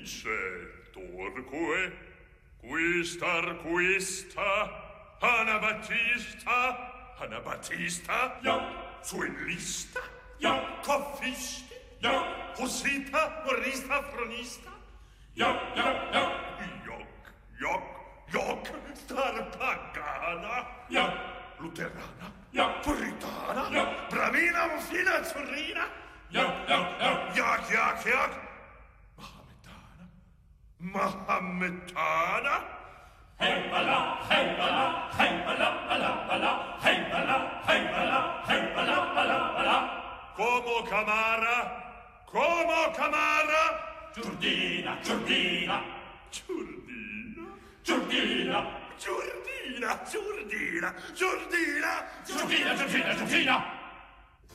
Torque, quista, Anabattista, ja, Suellista, ja, Coffisti, ja, Hussita, Morista, Fronista, ja, Joc, Starpagana, ja, Luterana, ja, Puritana, ja, Bravina, Muffina, Azzurrina, ja, Yak, Mahometana, hey bala, bala, Como Camara, Giurdina, Giurdina,